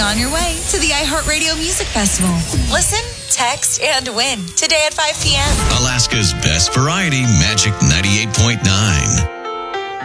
on your way to the iHeartRadio Music Festival. Listen, text, and win today at 5 p.m. Alaska's best variety, Magic 98.9.